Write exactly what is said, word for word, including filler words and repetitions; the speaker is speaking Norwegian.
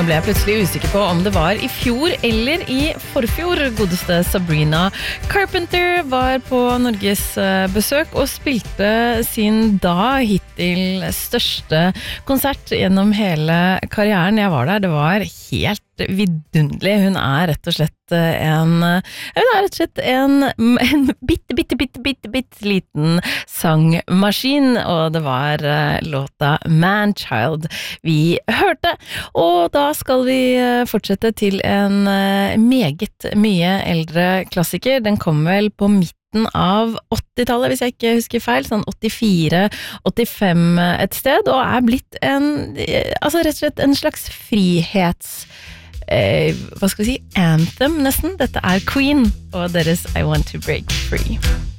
Nå ble jeg plutselig usikker på om det var i fjor eller i forfjor. Godeste Sabrina Carpenter var på Norges besøk og spilte sin da hittil største konsert gjennom hele karrieren. Jeg var der, det var helt vidunderlig. Hun er rett og slett en hun er rett og slett en, en bitte, bitte, bitte, bitte, bitte liten sangmaskin, og det var låta Man-Child vi hørte. Og da skal vi fortsette til en meget mye eldre klassiker. Den kom vel på midten av åttitallet, hvis jeg ikke husker feil, sånn åttifire åttifem et sted, og er blitt en, altså rett og slett en slags frihets eh, hva skal vi si, anthem nesten. Dette er Queen og deres I Want to Break Free.